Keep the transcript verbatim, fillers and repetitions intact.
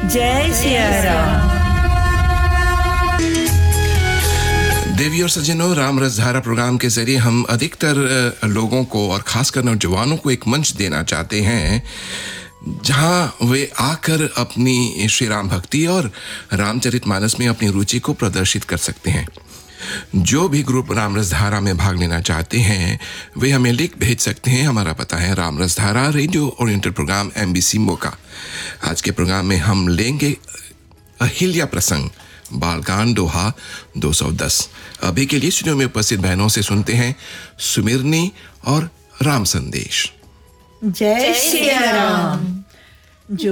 जय सिया राम। देवी और सज्जनों, राम रसधारा प्रोग्राम के जरिए हम अधिकतर लोगों को और खासकर नौजवानों को एक मंच देना चाहते हैं जहां वे आकर अपनी श्री राम भक्ति और रामचरितमानस में अपनी रुचि को प्रदर्शित कर सकते हैं। जो भी ग्रुप राम रसधारा में भाग लेना चाहते हैं वे हमें लिख भेज सकते हैं। हमारा पता है Ram रसधारा, radio oriented program, MBC मोका। आज के प्रोग्राम में हम लेंगे अहिल्या प्रसंग, बालगान दोहा दो सौ दस। अभी के लिए स्टूडियो में उपस्थित बहनों से सुनते हैं सुमिरनी और राम संदेश। जय सिया राम।